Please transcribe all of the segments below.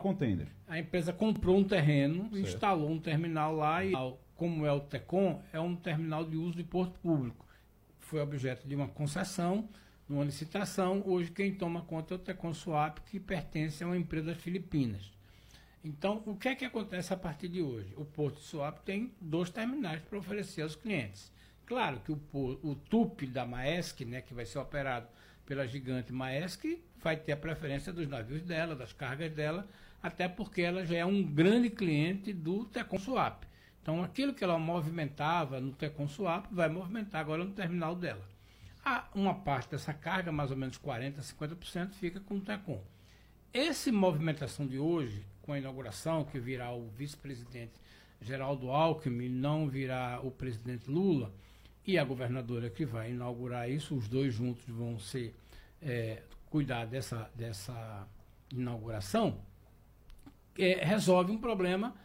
Container. A empresa comprou um terreno, Certo. instalou um terminal lá e, como é o TECOM, é um terminal de uso de porto público. Foi objeto de uma concessão, uma licitação. Hoje quem toma conta é o TECOM Suape, que pertence a uma empresa das Filipinas. Então, o que é que acontece a partir de hoje? O Porto de Suape tem 2 terminais para oferecer aos clientes. Claro que o TUP da Maersk, né, que vai ser operado pela gigante Maersk, vai ter a preferência dos navios dela, das cargas dela, até porque ela já é um grande cliente do TECOM Suape. Então, aquilo que ela movimentava no TECOM Suape, vai movimentar agora no terminal dela. Uma parte dessa carga, mais ou menos 40%, 50%, fica com o TECOM. Essa movimentação de hoje, com a inauguração, que virá o vice-presidente Geraldo Alckmin, não virá o presidente Lula, e a governadora que vai inaugurar isso, os dois juntos vão cuidar dessa inauguração, resolve um problema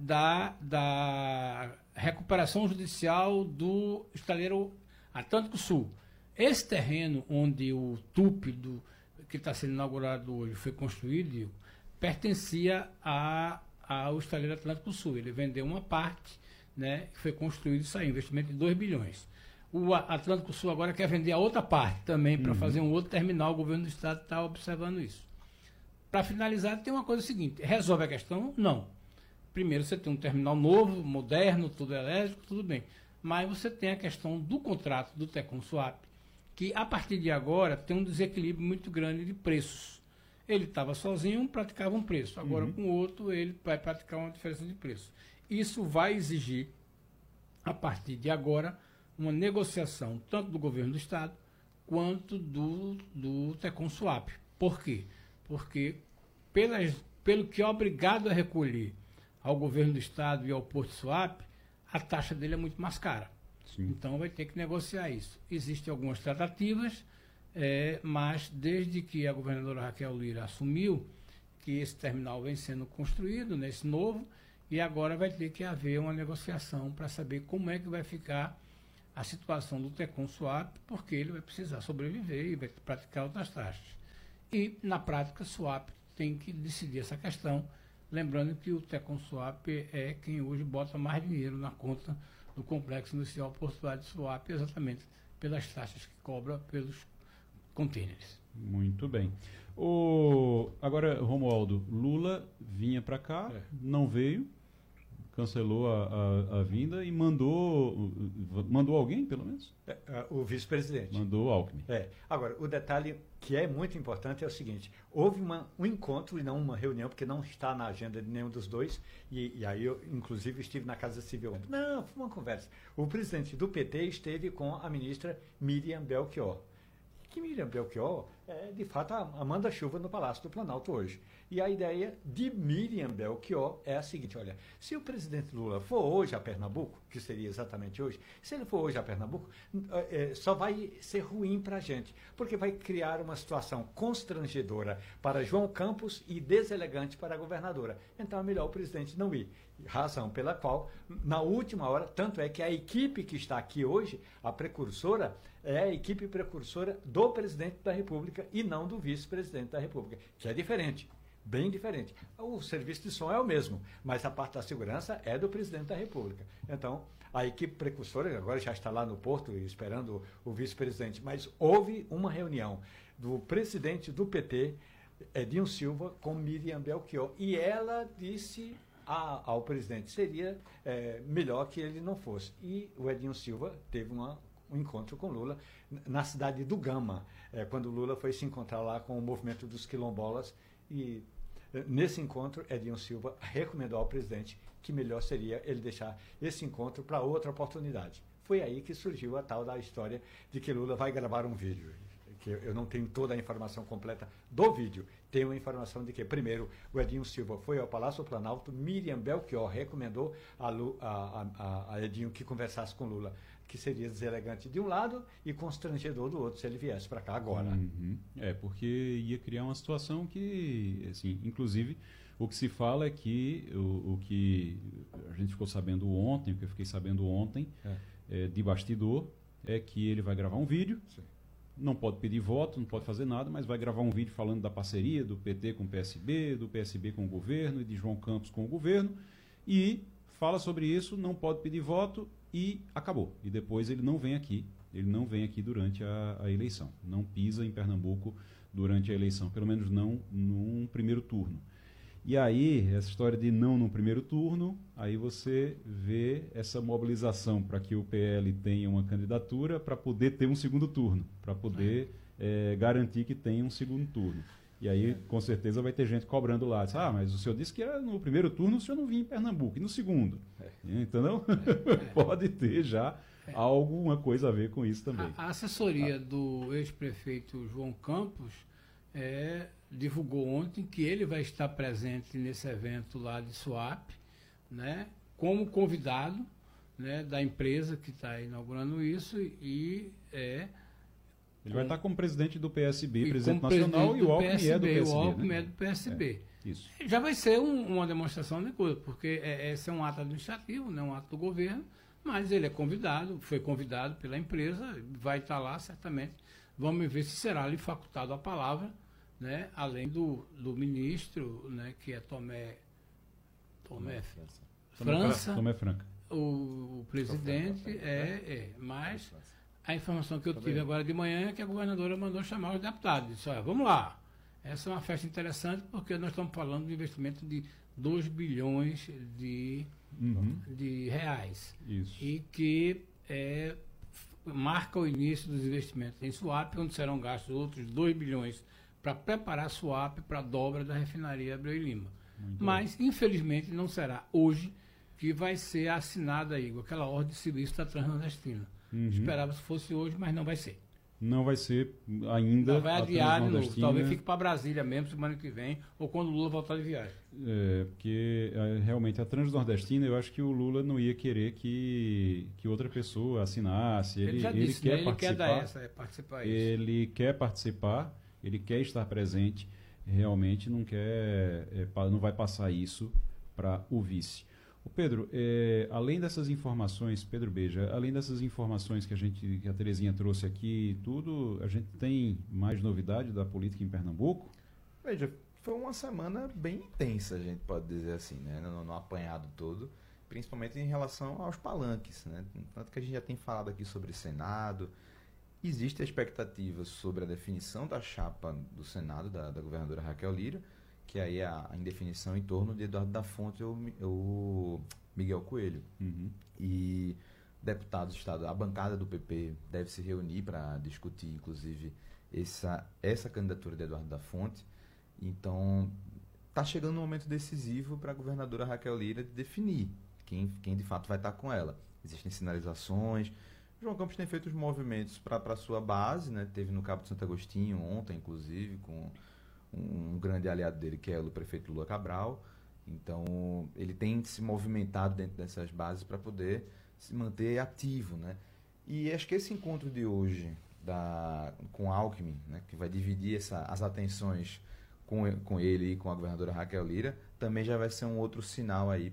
da recuperação judicial do estaleiro Atlântico Sul. Esse terreno onde o TUP que está sendo inaugurado hoje foi construído, pertencia ao estaleiro Atlântico Sul. Ele vendeu uma parte, né, que foi construído e saiu, investimento de 2 bilhões. O Atlântico Sul agora quer vender a outra parte também para fazer um outro terminal. O governo do estado está observando isso. Para finalizar, tem uma coisa seguinte: resolve a questão? Não. Primeiro, você tem um terminal novo, moderno, tudo elétrico, tudo bem. Mas você tem a questão do contrato do TECOM Suape, que a partir de agora tem um desequilíbrio muito grande de preços. Ele estava sozinho, praticava um preço. Agora, com o outro, ele vai praticar uma diferença de preço. Isso vai exigir, a partir de agora, uma negociação tanto do governo do estado quanto do TECOM Suape. Por quê? Porque, pelo que é obrigado a recolher ao governo do estado e ao Porto Suape, a taxa dele é muito mais cara. Sim. Então vai ter que negociar isso. Existem algumas tratativas, mas desde que a governadora Raquel Lira assumiu, que esse terminal vem sendo construído, nesse novo, e agora vai ter que haver uma negociação para saber como é que vai ficar a situação do TECOM Suape, porque ele vai precisar sobreviver e vai praticar outras taxas. E, na prática, Suape tem que decidir essa questão, lembrando que o TECOM Suape é quem hoje bota mais dinheiro na conta do Complexo Industrial Portuário de Suape, exatamente pelas taxas que cobra pelos contêineres. Muito bem. Agora, Romualdo, Lula vinha para cá, não veio, cancelou a vinda e mandou alguém, pelo menos? O vice-presidente. Mandou Alckmin. Agora, o detalhe que é muito importante é o seguinte: houve um encontro e não uma reunião, porque não está na agenda de nenhum dos dois, e aí eu, inclusive, estive na Casa Civil. Não, foi uma conversa. O presidente do PT esteve com a ministra Miriam Belchior. Que Miriam Belchior de fato, a manda-chuva no Palácio do Planalto hoje. E a ideia de Miriam Belchior é a seguinte: olha, se o presidente Lula for hoje a Pernambuco, que seria exatamente hoje, se ele for hoje a Pernambuco, só vai ser ruim para a gente, porque vai criar uma situação constrangedora para João Campos e deselegante para a governadora. Então é melhor o presidente não ir. Razão pela qual, na última hora, tanto é que a equipe que está aqui hoje, a precursora, é a equipe precursora do presidente da República e não do vice-presidente da República, que é diferente, bem diferente. O serviço de som é o mesmo, mas a parte da segurança é do presidente da República. Então, a equipe precursora agora já está lá no Porto esperando o vice-presidente, mas houve uma reunião do presidente do PT, Edinho Silva, com Miriam Belchior, e ela disse ao presidente seria melhor que ele não fosse. E o Edinho Silva teve um encontro com Lula na cidade do Gama, quando Lula foi se encontrar lá com o movimento dos quilombolas, e nesse encontro Edinho Silva recomendou ao presidente que melhor seria ele deixar esse encontro para outra oportunidade. Foi aí que surgiu a tal da história de que Lula vai gravar um vídeo, que eu não tenho toda a informação completa do vídeo. Tenho a informação de que, primeiro, o Edinho Silva foi ao Palácio do Planalto, Miriam Belchior recomendou a Edinho que conversasse com Lula, que seria deselegante de um lado e constrangedor do outro se ele viesse para cá agora. Uhum. Porque ia criar uma situação que, assim, inclusive, o que se fala é que o que a gente ficou sabendo ontem, o que eu fiquei sabendo ontem, de bastidor, é que ele vai gravar um vídeo. Sim. não pode pedir voto, não pode fazer nada, mas vai gravar um vídeo falando da parceria do PT com o PSB, do PSB com o governo e de João Campos com o governo, e fala sobre isso, não pode pedir voto e acabou. E depois ele não vem aqui durante a eleição, não pisa em Pernambuco durante a eleição, pelo menos não num primeiro turno. E aí, essa história de não no primeiro turno, aí você vê essa mobilização para que o PL tenha uma candidatura para poder ter um segundo turno, para poder garantir que tenha um segundo turno. E aí, com certeza, vai ter gente cobrando lá. Diz, mas o senhor disse que era no primeiro turno o senhor não vinha em Pernambuco, e no segundo? Entendeu? Pode ter já alguma coisa a ver com isso também. A assessoria do ex-prefeito João Campos divulgou ontem que ele vai estar presente nesse evento lá de Suape, né, como convidado, né, da empresa que está inaugurando isso ele vai estar como presidente do PSB, presidente nacional, e o Alckmin é do PSB. O Alckmin é do PSB. Isso. Já vai ser uma demonstração de coisa, porque esse é um ato administrativo, não é um ato do governo, mas ele é convidado, foi convidado pela empresa, vai estar lá certamente. Vamos ver se será lhe facultado a palavra, né, além do ministro, né, que é Tomé França, o presidente, mas a informação que eu tive agora de manhã é que a governadora mandou chamar os deputados. Disse, olha, vamos lá, essa é uma festa interessante porque nós estamos falando de investimento de 2 bilhões de reais. Isso. E que marca o início dos investimentos em Suape, onde serão gastos outros 2 bilhões para preparar a Suape para a dobra da refinaria Abreu e Lima. Mas, infelizmente, não será hoje que vai ser assinada, Igor, aquela ordem de serviço da Transnordestina. Esperava se fosse hoje, mas não vai ser. Não vai ser ainda. Vai adiar de novo. Talvez fique para Brasília mesmo semana que vem, ou quando o Lula voltar de viagem. Porque realmente a Transnordestina, eu acho que o Lula não ia querer que outra pessoa assinasse. Ele já disse, quer ele quer dar participar disso. Ele quer participar, ele quer estar presente, realmente não quer, não vai passar isso para o vice. O Pedro, além dessas informações, Pedro Beja, além dessas informações que a Terezinha trouxe aqui, tudo, a gente tem mais novidade da política em Pernambuco? Veja, foi uma semana bem intensa, a gente pode dizer assim, né? No apanhado todo, principalmente em relação aos palanques, né? Tanto que a gente já tem falado aqui sobre Senado. Existe a expectativa sobre a definição da chapa do Senado, da governadora Raquel Lira, que aí é a indefinição em torno de Eduardo da Fonte ou o Miguel Coelho. E deputados do Estado, a bancada do PP deve se reunir para discutir, inclusive, essa candidatura de Eduardo da Fonte. Então, está chegando um momento decisivo para a governadora Raquel Lira definir quem de fato vai estar com ela. Existem sinalizações. João Campos tem feito os movimentos para a sua base, né? Teve no Cabo de Santo Agostinho ontem, inclusive, com um grande aliado dele, que é o prefeito Lula Cabral. Então, ele tem se movimentado dentro dessas bases para poder se manter ativo, né? E acho que esse encontro de hoje com Alckmin, né, que vai dividir as atenções com ele e com a governadora Raquel Lira, também já vai ser um outro sinal aí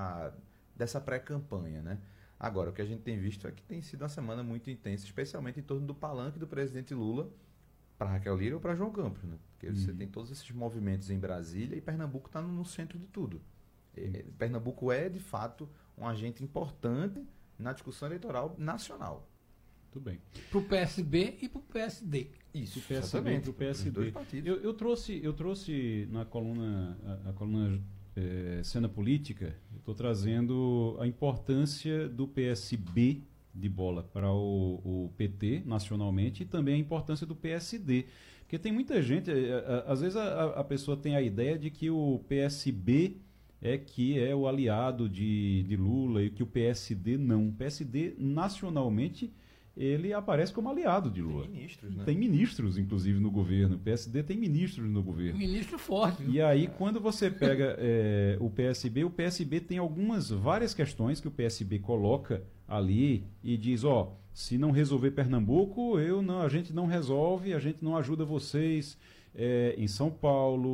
dessa pré-campanha, né? Agora, o que a gente tem visto é que tem sido uma semana muito intensa, especialmente em torno do palanque do presidente Lula para Raquel Lira ou para João Campos, né? Porque você tem todos esses movimentos em Brasília e Pernambuco está no centro de tudo. Pernambuco é, de fato, um agente importante na discussão eleitoral nacional. Muito bem. Para o PSB e para o PSD. Isso, para o PSD. Eu trouxe na coluna, a coluna Cena Política, eu estou trazendo a importância do PSB de bola para o PT nacionalmente e também a importância do PSD. Porque tem muita gente, às vezes a pessoa tem a ideia de que o PSB que é o aliado de Lula e que o PSD não. O PSD nacionalmente ele aparece como aliado de Lula. Tem ministros, né? Tem ministros, inclusive, no governo. O PSD tem ministros no governo. Ministro forte. Viu? E aí, quando você pega o PSB tem várias questões que o PSB coloca ali e diz, se não resolver Pernambuco, a gente não resolve, a gente não ajuda vocês em São Paulo,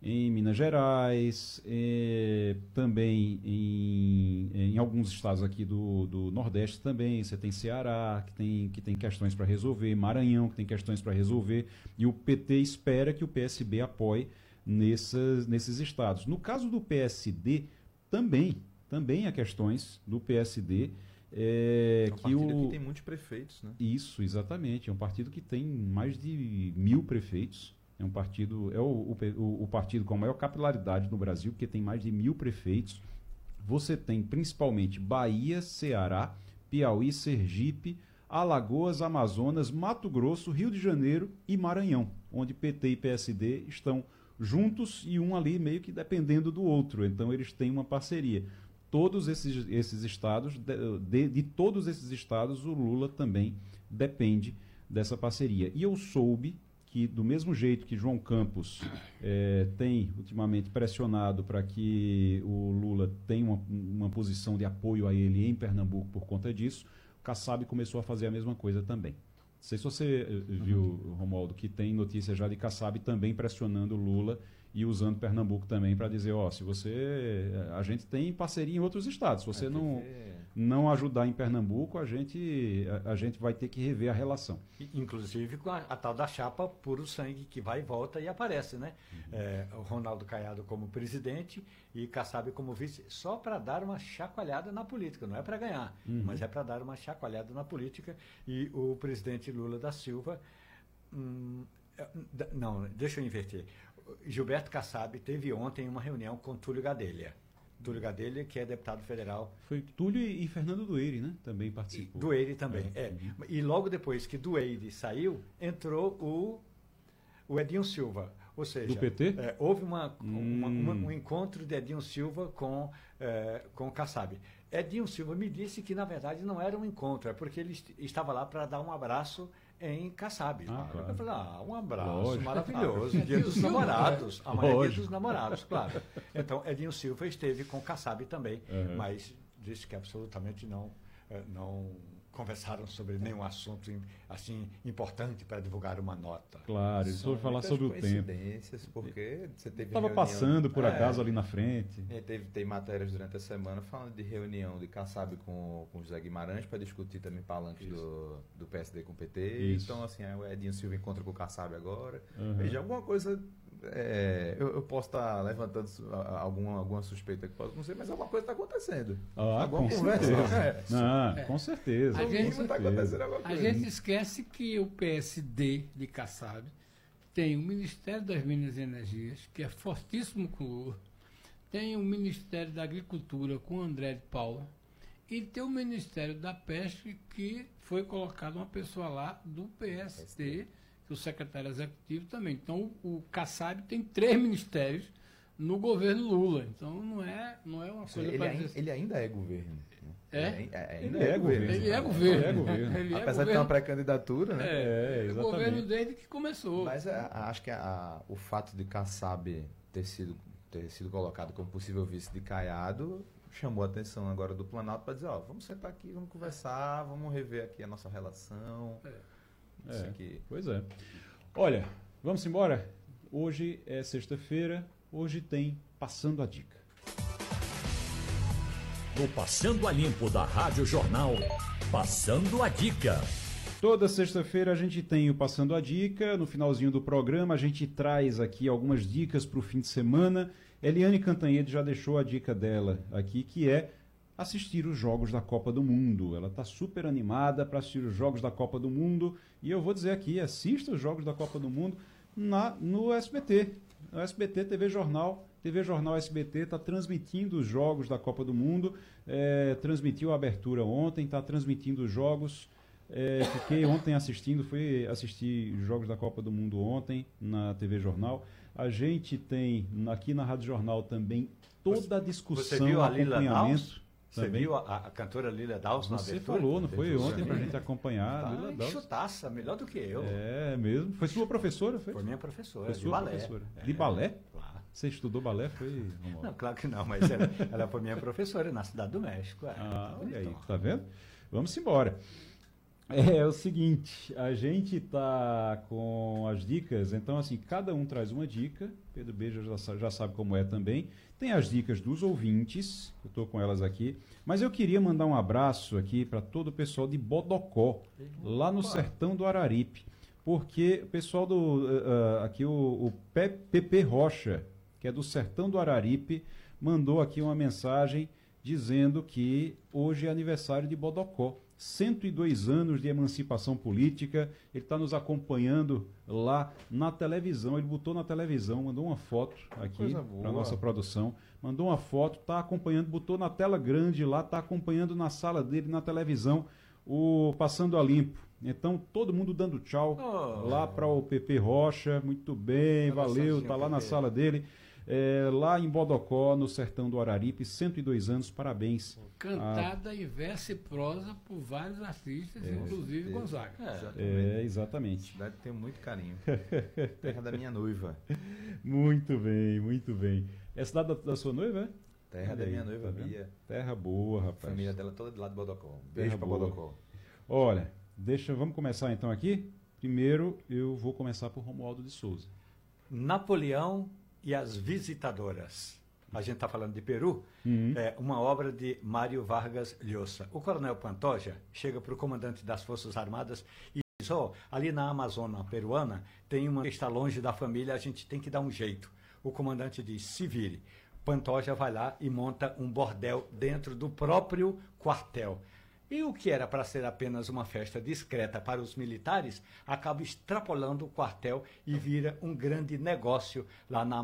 em Minas Gerais, também em alguns estados aqui do Nordeste também. Você tem Ceará, que tem questões para resolver, Maranhão, que tem questões para resolver, e o PT espera que o PSB apoie nesses estados. No caso do PSD, também há questões do PSD. É um partido que tem muitos prefeitos, né? Isso, exatamente. É um partido que tem mais de 1.000 prefeitos. É um partido, o partido com a maior capilaridade no Brasil, porque tem mais de 1.000 prefeitos. Você tem principalmente Bahia, Ceará, Piauí, Sergipe, Alagoas, Amazonas, Mato Grosso, Rio de Janeiro e Maranhão, onde PT e PSD estão juntos e um ali meio que dependendo do outro. Então eles têm uma parceria. Todos esses estados, de todos esses estados, o Lula também depende dessa parceria. E eu soube que, do mesmo jeito que João Campos tem ultimamente pressionado para que o Lula tenha uma posição de apoio a ele em Pernambuco por conta disso, o Kassab começou a fazer a mesma coisa também. Não sei se você viu, Romualdo, que tem notícia já de Kassab também pressionando o Lula e usando Pernambuco também para dizer, se a gente tem parceria em outros estados, se você não ajudar em Pernambuco, a gente vai ter que rever a relação. Inclusive com a tal da chapa puro sangue, que vai e volta e aparece, né? O Ronaldo Caiado como presidente e Kassab como vice, só para dar uma chacoalhada na política, não é para ganhar, mas é para dar uma chacoalhada na política. E o presidente Lula da Silva, não, deixa eu inverter. Gilberto Kassab teve ontem uma reunião com Túlio Gadelha. Túlio Gadelha, que é deputado federal. Foi Túlio e Fernando Dueire, né? Também participou. Dueire também, E logo depois que Dueire saiu, entrou o Edinho Silva. Ou seja, do PT? Houve um encontro de Edinho Silva com Kassab. Edinho Silva me disse que, na verdade, não era um encontro, é porque ele estava lá para dar um abraço em Kassab. Claro. Eu falei, um abraço, Lógico. Maravilhoso, Dia dos Namorados, amanhã é Dia dos Namorados, claro. Então, Edinho Silva esteve com Kassab também, mas disse que absolutamente não conversaram sobre nenhum assunto assim importante para divulgar uma nota. Claro, eles foram falar sobre o tempo. Porque você teve estava passando por acaso ali na frente. Tem matérias durante a semana falando de reunião de Kassab com José Guimarães para discutir também palanques do PSD com o PT. Isso. Então, assim, o Edinho Silva encontra com o Kassab agora. Veja, alguma coisa. Eu posso estar levantando alguma suspeita que posso não sei, mas alguma coisa está acontecendo. Com certeza. Com certeza. A gente esquece que o PSD de Kassab tem o Ministério das Minas e Energias, que é fortíssimo com o Lula, tem o Ministério da Agricultura com André de Paula, e tem o Ministério da Pesca, que foi colocado uma pessoa lá do PSD, o secretário executivo também. Então, o Kassab tem 3 ministérios no governo Lula. Então, não é uma coisa para dizer... Ele ainda é governo. Ele é governo. Apesar de ter uma pré-candidatura, né? É o governo desde que começou. Mas acho que o fato de Kassab ter sido colocado como possível vice de Caiado chamou a atenção agora do Planalto para dizer, vamos sentar aqui, vamos conversar, vamos rever aqui a nossa relação. Pois é. Olha, vamos embora? Hoje é sexta-feira, hoje tem Passando a Dica. No Passando a Limpo da Rádio Jornal, Passando a Dica. Toda sexta-feira a gente tem o Passando a Dica. No finalzinho do programa a gente traz aqui algumas dicas para o fim de semana. Eliane Cantanhede já deixou a dica dela aqui, que é assistir os jogos da Copa do Mundo. Ela está super animada para assistir os jogos da Copa do Mundo. E eu vou dizer aqui, assista os jogos da Copa do Mundo no SBT. No SBT TV Jornal SBT está transmitindo os jogos da Copa do Mundo. Transmitiu a abertura ontem, está transmitindo os jogos. Fiquei ontem fui assistir os jogos da Copa do Mundo ontem na TV Jornal. A gente tem aqui na Rádio Jornal também toda a discussão, o acompanhamento. Você viu a cantora Lila Dawes na abertura? Você falou, não foi ontem para a gente acompanhar. Lila Dawes. Chutaça, melhor do que eu. É mesmo. Foi sua professora? Foi minha professora, foi de sua balé. Professora. De balé? Claro. Você estudou balé? Foi? Não, claro que não, mas ela foi minha professora na Cidade do México. Olha aí, tá vendo? Vamos embora. É o seguinte, a gente tá com as dicas, então assim, cada um traz uma dica, Pedro Beja já sabe como é também, tem as dicas dos ouvintes, eu estou com elas aqui, mas eu queria mandar um abraço aqui para todo o pessoal de Bodocó, lá no sertão do Araripe, porque o pessoal aqui o PP Rocha, que é do sertão do Araripe, mandou aqui uma mensagem dizendo que hoje é aniversário de Bodocó. 102 anos de emancipação política, ele está nos acompanhando lá na televisão, ele botou na televisão, mandou uma foto aqui para a nossa produção, mandou uma foto, está acompanhando, botou na tela grande lá, está acompanhando na sala dele, na televisão, o Passando a Limpo. Então, todo mundo dando tchau lá para o PP Rocha, muito bem, valeu, está lá na sala dele. Lá em Bodocó, no sertão do Araripe, 102 anos, parabéns. Cantada em verso e prosa por vários artistas, inclusive Gonzaga. Exatamente. Cidade tem muito carinho. Terra da minha noiva. Muito bem, muito bem. É a cidade da sua noiva, é? Terra da minha noiva, Bia. Terra boa, rapaz. A família dela toda de lá de Bodocó. Beijo pra boa. Bodocó. Olha, vamos começar então aqui? Primeiro, eu vou começar por Romualdo de Souza. Napoleão e as Visitadoras. A gente está falando de Peru, é uma obra de Mário Vargas Llosa. O coronel Pantoja chega para o comandante das Forças Armadas e diz, ali na Amazônia peruana tem uma que está longe da família, a gente tem que dar um jeito. O comandante diz, se vire. Pantoja vai lá e monta um bordel dentro do próprio quartel. E o que era para ser apenas uma festa discreta para os militares, acaba extrapolando o quartel e vira um grande negócio lá na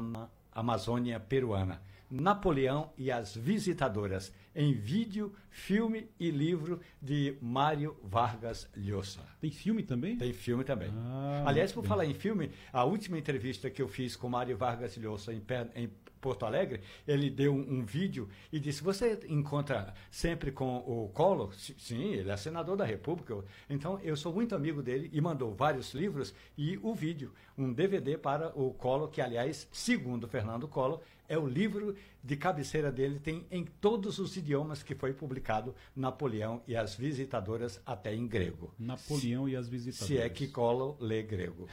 Amazônia peruana. Napoleão e as Visitadoras, em vídeo, filme e livro de Mário Vargas Llosa. Tem filme também? Tem filme também. Aliás, por falar em filme, a última entrevista que eu fiz com Mário Vargas Llosa em Porto Alegre, ele deu um vídeo e disse, você encontra sempre com o Collor? Sim, ele é senador da República. Então, eu sou muito amigo dele e mandou vários livros e o vídeo, um DVD para o Collor, que, aliás, segundo Fernando Collor, é o livro de cabeceira dele, tem em todos os idiomas que foi publicado Napoleão e as Visitadoras, até em grego. Napoleão e as Visitadoras. Se é que Collor lê grego.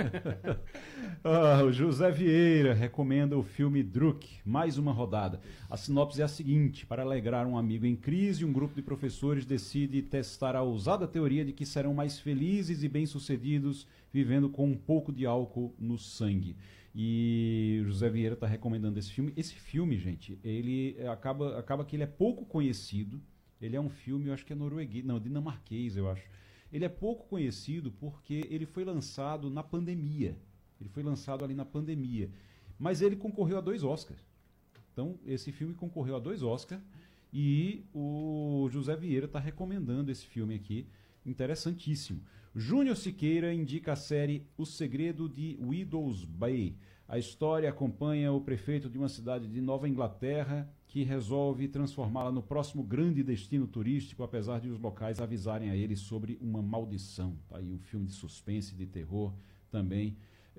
O José Vieira recomenda o filme Druk, mais uma rodada. A sinopse é a seguinte: para alegrar um amigo em crise, um grupo de professores decide testar a ousada teoria de que serão mais felizes e bem-sucedidos vivendo com um pouco de álcool no sangue. E o José Vieira está recomendando esse filme. Esse filme, gente, ele acaba que ele é pouco conhecido. Ele é um filme, eu acho que é norueguês, não, dinamarquês, eu acho. Ele é pouco conhecido porque ele foi lançado na pandemia. Ele foi lançado ali na pandemia. Mas ele concorreu a 2 Oscars. Então, esse filme concorreu a 2 Oscars. E o José Vieira está recomendando esse filme aqui. Interessantíssimo. Júnior Siqueira indica a série O Segredo de Widows Bay. A história acompanha o prefeito de uma cidade de Nova Inglaterra que resolve transformá-la no próximo grande destino turístico, apesar de os locais avisarem a ele sobre uma maldição. Tá aí um filme de suspense, de terror também,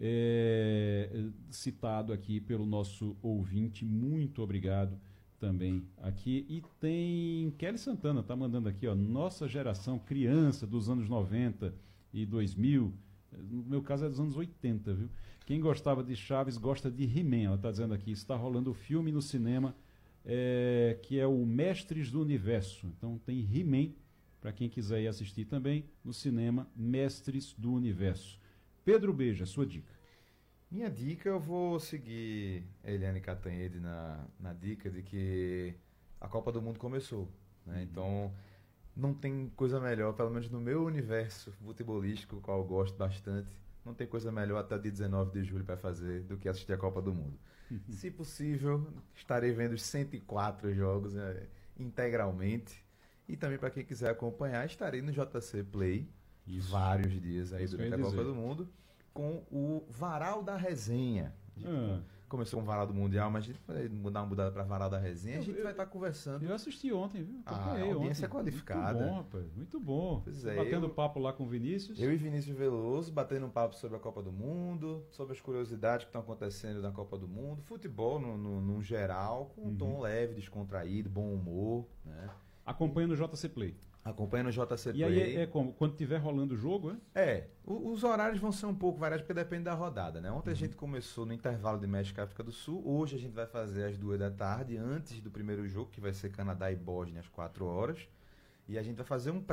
citado aqui pelo nosso ouvinte. Muito obrigado também aqui. E tem Kelly Santana, tá mandando aqui, nossa geração, criança dos anos 90 e 2000, no meu caso é dos anos 80, viu? Quem gostava de Chaves gosta de He-Man, ela está dizendo aqui, está rolando o filme no cinema, que é o Mestres do Universo. Então tem He-Man, para quem quiser ir assistir também, no cinema, Mestres do Universo. Pedro Beja, sua dica. Minha dica, eu vou seguir Eliane Catanhede na dica de que a Copa do Mundo começou, né? Então, não tem coisa melhor, pelo menos no meu universo futebolístico, qual eu gosto bastante, não tem coisa melhor até dia 19 de julho para fazer do que assistir a Copa do Mundo. Se possível, estarei vendo os 104 jogos integralmente. E também, para quem quiser acompanhar, estarei no JC Play vários dias aí durante a Copa do Mundo, com o Varal da Resenha. Começou com o Varal do Mundial, mas a gente vai dar uma mudada para Varal da Resenha. A gente vai estar conversando. Eu assisti ontem, viu? A audiência ontem. Qualificada. Muito bom, rapaz. Muito bom. Pois Batendo papo lá com o Vinícius. Eu e Vinícius Veloso, batendo um papo sobre a Copa do Mundo, sobre as curiosidades que estão acontecendo na Copa do Mundo, futebol no geral, com um tom leve, descontraído, bom humor, né? Acompanha no JC Play. Acompanha no JC E aí é como? Quando estiver rolando o jogo, os horários vão ser um pouco variados porque depende da rodada, né? Ontem a gente começou no intervalo de México e África do Sul, hoje a gente vai fazer às 2 da tarde, antes do primeiro jogo, que vai ser Canadá e Bósnia às 4 horas, e a gente vai fazer um